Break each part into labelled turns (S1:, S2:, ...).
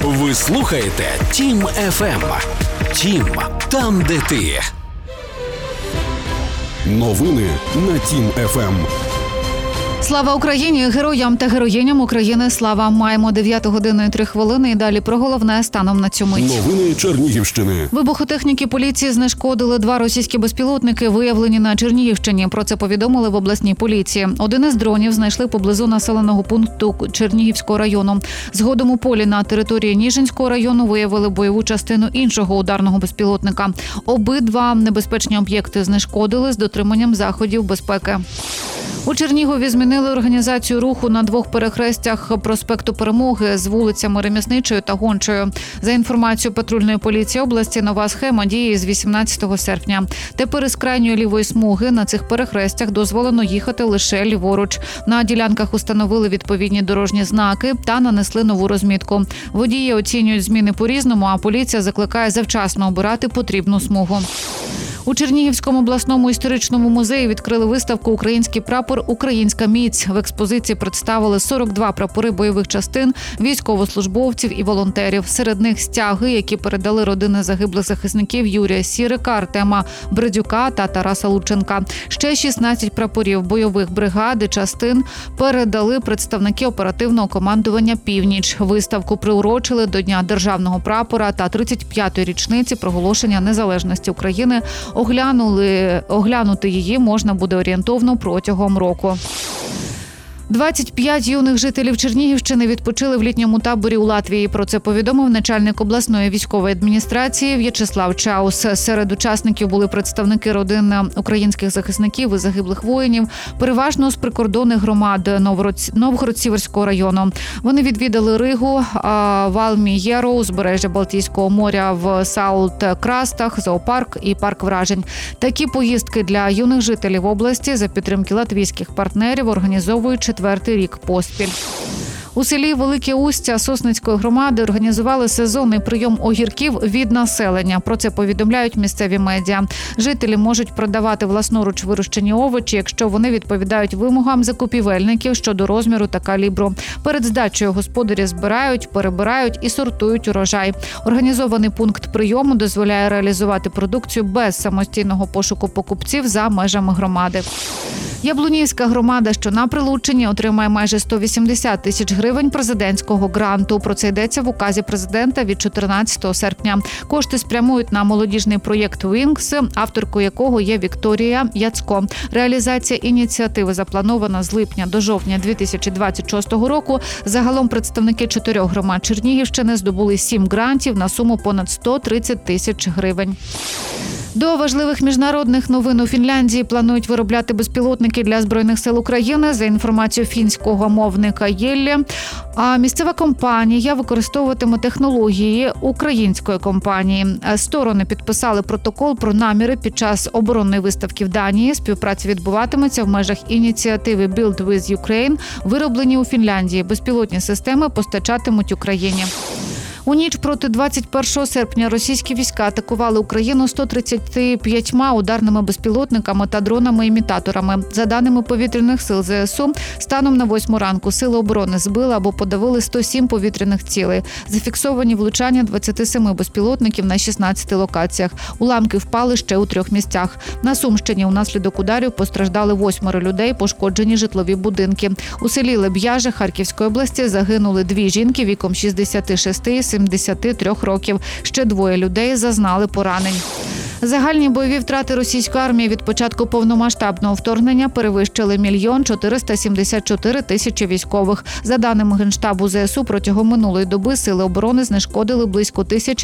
S1: Ви слухаєте Тім ФМ. Тім – там, де ти. Новини на Тім ФМ.
S2: Слава Україні! Героям та героїням України слава! Маємо 9 годину і 3 хвилини і далі про головне станом на цю мить.
S1: Новини Чернігівщини.
S2: Вибухотехніки поліції знешкодили 2 російські безпілотники, виявлені на Чернігівщині. Про це повідомили в обласній поліції. Один із дронів знайшли поблизу населеного пункту Чернігівського району. Згодом у полі на території Ніжинського району виявили бойову частину іншого ударного безпілотника. Обидва небезпечні об'єкти знешкодили з дотриманням заходів безпеки. У Чернігові змінили організацію руху на 2 перехрестях проспекту Перемоги з вулицями Ремісничою та Гончою. За інформацією патрульної поліції області, нова схема діє з 18 серпня. Тепер із крайньої лівої смуги на цих перехрестях дозволено їхати лише ліворуч. На ділянках установили відповідні дорожні знаки та нанесли нову розмітку. Водії оцінюють зміни по-різному, а поліція закликає завчасно обирати потрібну смугу. У Чернігівському обласному історичному музеї відкрили виставку «Український прапор. Українська міць». В експозиції представили 42 прапори бойових частин, військовослужбовців і волонтерів. Серед них стяги, які передали родини загиблих захисників Юрія Сірика, Артема Бердюка та Тараса Лученка. Ще 16 прапорів бойових бригад і частин передали представники оперативного командування «Північ». Виставку приурочили до Дня державного прапора та 35-ї річниці проголошення незалежності України. Оглянути її можна буде орієнтовно протягом року. 25 юних жителів Чернігівщини відпочили в літньому таборі у Латвії. Про це повідомив начальник обласної військової адміністрації В'ячеслав Чаус. Серед учасників були представники родин українських захисників і загиблих воїнів, переважно з прикордонних громад Новгород-Сіверського району. Вони відвідали Ригу, Валмієру, узбережжя Балтійського моря, в Саут-Крастах, зоопарк і парк вражень. Такі поїздки для юних жителів області за підтримки латвійських партнерів організовують 4-й рік поспіль. У селі Велике Устя Сосницької громади організували сезонний прийом огірків від населення. Про це повідомляють місцеві медіа. Жителі можуть продавати власноруч вирощені овочі, якщо вони відповідають вимогам закупівельників щодо розміру та калібру. Перед здачею господарі збирають, перебирають і сортують урожай. Організований пункт прийому дозволяє реалізувати продукцію без самостійного пошуку покупців за межами громади. Яблунівська громада, що на Прилуччині, отримає майже 180 тисяч гривень президентського гранту. Про це йдеться в указі президента від 14 серпня. Кошти спрямують на молодіжний проєкт «Вінкс», авторкою якого є Вікторія Яцько. Реалізація ініціативи запланована з липня до жовтня 2026 року. Загалом представники 4 громад Чернігівщини здобули 7 грантів на суму понад 130 тисяч гривень. До важливих міжнародних новин у Фінляндії планують виробляти безпілотники для Збройних сил України. За інформацією фінського мовника Єллі, а місцева компанія використовуватиме технології української компанії. Сторони підписали протокол про наміри під час оборонної виставки в Данії. Співпраця відбуватиметься в межах ініціативи «Build with Ukraine». Вироблені у Фінляндії безпілотні системи постачатимуть Україні. У ніч проти 21 серпня російські війська атакували Україну 135 ударними безпілотниками та дронами-імітаторами. За даними повітряних сил ЗСУ, станом на 8 ранку сили оборони збили або подавили 107 повітряних цілей. Зафіксовані влучання 27 безпілотників на 16 локаціях. Уламки впали ще у 3 місцях. На Сумщині унаслідок ударів постраждали 8 людей, пошкоджені житлові будинки. У селі Леб'яже Харківської області загинули 2 жінки віком 66 і 73 років. Ще 2 людей зазнали поранень. Загальні бойові втрати російської армії від початку повномасштабного вторгнення перевищили 1 474 тисячі військових. За даними Генштабу ЗСУ, протягом минулої доби сили оборони знешкодили близько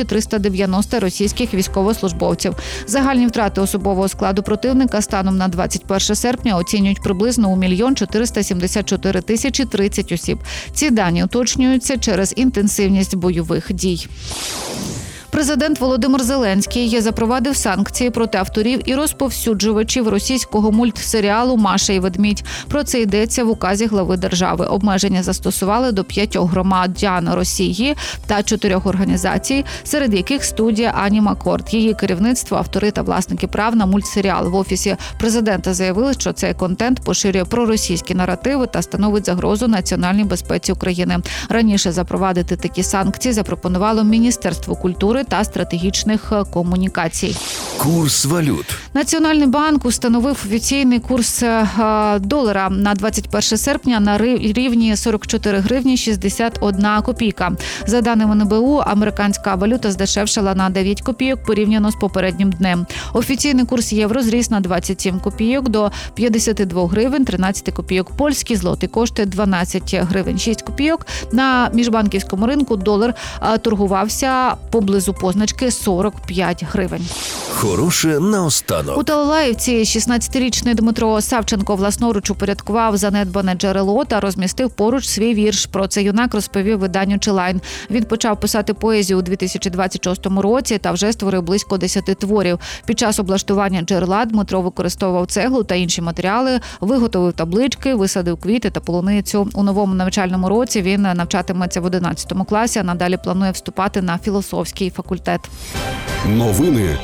S2: 1390 російських військовослужбовців. Загальні втрати особового складу противника станом на 21 серпня оцінюють приблизно у 1 474 тисячі 30 осіб. Ці дані уточнюються через інтенсивність бойових дій. Президент Володимир Зеленський запровадив санкції проти авторів і розповсюджувачів російського мультсеріалу «Маша і ведмідь». Про це йдеться в указі глави держави. Обмеження застосували до 5 громадян Росії та 4 організацій, серед яких студія «Анімакорд». Її керівництво, автори та власники прав на мультсеріал. В Офісі президента заявили, що цей контент поширює проросійські наративи та становить загрозу національній безпеці України. Раніше запровадити такі санкції запропонувало Міністерство культури та стратегічних комунікацій.
S1: Курс валют.
S2: Національний банк установив офіційний курс долара на 21 серпня на рівні 44 гривні 61 копійка. За даними НБУ, американська валюта здешевшала на 9 копійок порівняно з попереднім днем. Офіційний курс євро зріс на 27 копійок до 52 гривень 13 копійок. Польський злотий коштує 12 гривень 6 копійок. На міжбанківському ринку долар торгувався поблизу позначки 45 гривень.
S1: Хороше наостанок.
S2: У Талалаївці 16-річний Дмитро Савченко власноруч упорядкував занедбане джерело та розмістив поруч свій вірш. Про це юнак розповів виданню «Челайн». Він почав писати поезію у 2026 році та вже створив близько 10 творів. Під час облаштування джерела Дмитро використовував цеглу та інші матеріали, виготовив таблички, висадив квіти та полуницю. У новому навчальному році він навчатиметься в 11 класі, а надалі планує вступати на філософський факультет.
S3: Новини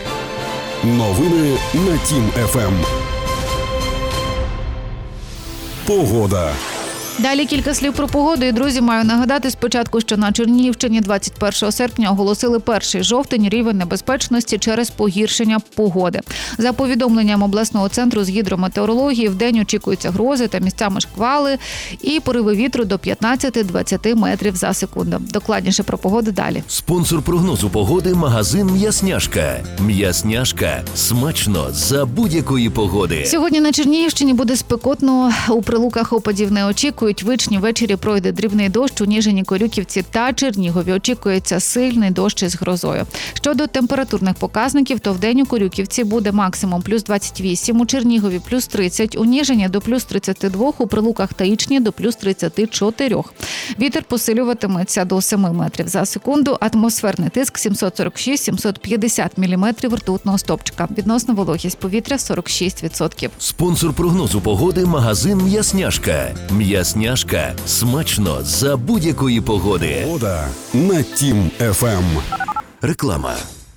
S3: на Тім ФМ. Погода.
S2: Далі кілька слів про погоду. І, друзі, маю нагадати спочатку, що на Чернігівщині 21 серпня оголосили перший жовтень рівень небезпечності через погіршення погоди. За повідомленням обласного центру з гідрометеорології, вдень очікуються грози та місцями шквали і пориви вітру до 15-20 метрів за секунду. Докладніше про погоду далі.
S1: Спонсор прогнозу погоди – магазин «М'ясняшка». «М'ясняшка» – смачно за будь-якої погоди.
S2: Сьогодні на Чернігівщині буде спекотно. У Прилуках опадів не очікують. Вичні ввечері пройде дрібний дощ у Ніжині, Корюківці та Чернігові. Очікується сильний дощ із грозою. Щодо температурних показників, то вдень у Корюківці буде максимум плюс 28, у Чернігові плюс 30, у Ніжині до плюс 32, у Прилуках та Ічні до плюс 34. Вітер посилюватиметься до 7 метрів за секунду. Атмосферний тиск 746-750 міліметрів ртутного стовпчика. Відносна вологість повітря 46%.
S1: Спонсор прогнозу погоди – магазин «М'ясняшка». «М'ясняшка» – смачно за будь-якої погоди.
S3: Погода на Тім ФМ.
S1: Реклама.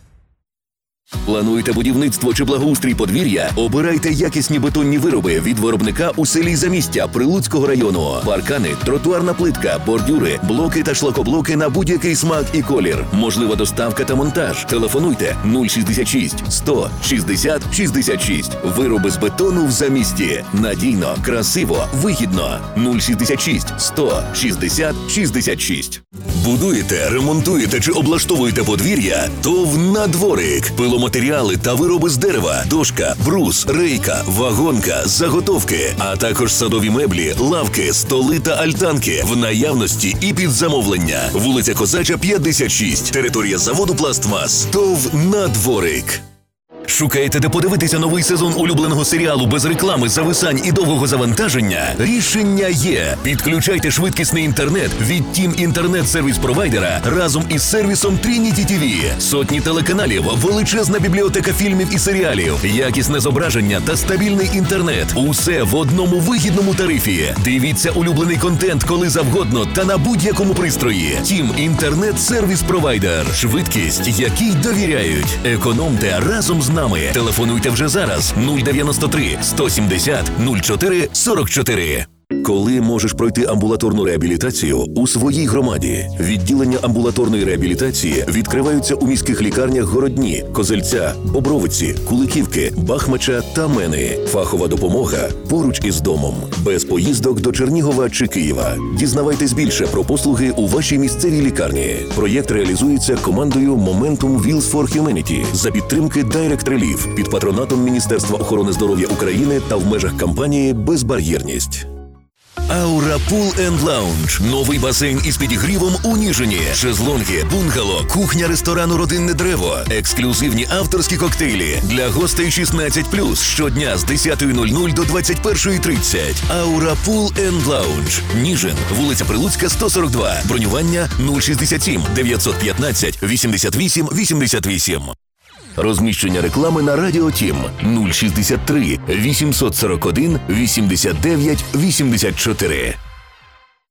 S1: Плануєте будівництво чи благоустрій подвір'я? Обирайте якісні бетонні вироби від виробника у селі Замістя Прилуцького району. Паркани, тротуарна плитка, бордюри, блоки та шлакоблоки на будь-який смак і колір. Можлива доставка та монтаж. Телефонуйте 066 100 60 66. Вироби з бетону в Замісті. Надійно, красиво, вигідно. 066 100 60 66. Будуєте, ремонтуєте чи облаштовуєте подвір'я? То в «Надворик». Пиломатеріали та вироби з дерева, дошка, брус, рейка, вагонка, заготовки, а також садові меблі, лавки, столи та альтанки в наявності і під замовлення. Вулиця Козача, 56. Територія заводу «Пластмас». То в «Надворик». Шукаєте, де подивитися новий сезон улюбленого серіалу без реклами, зависань і довгого завантаження? Рішення є. Підключайте швидкісний інтернет від Тім інтернет-сервіс-провайдера разом із сервісом Trinity TV. Сотні телеканалів, величезна бібліотека фільмів і серіалів, якісне зображення та стабільний інтернет. Усе в одному вигідному тарифі. Дивіться улюблений контент коли завгодно та на будь-якому пристрої. Тім інтернет-сервіс-провайдер. Швидкість, якій довіряють. Економте разом з нами. Телефонуйте вже зараз 093 170 04 44. Коли можеш пройти амбулаторну реабілітацію у своїй громаді? Відділення амбулаторної реабілітації відкриваються у міських лікарнях Городні, Козельця, Бобровиці, Куликівки, Бахмача та Мени. Фахова допомога поруч із домом. Без поїздок до Чернігова чи Києва. Дізнавайтесь більше про послуги у вашій місцевій лікарні. Проєкт реалізується командою Momentum Wheels for Humanity за підтримки Direct Relief під патронатом Міністерства охорони здоров'я України та в межах кампанії «Безбар'єрність». Аура Pool & Lounge. Новий басейн із підігрівом у Ніжині. Шезлонги, бунгало, кухня ресторану «Родинне древо». Ексклюзивні авторські коктейлі. Для гостей 16+. Щодня з 10:00 до 21:30. Аура Pool & Lounge. Ніжин. Вулиця Прилуцька, 142. Бронювання 067 915 88 88. Розміщення реклами на Радіо Тім 063 841 89 84.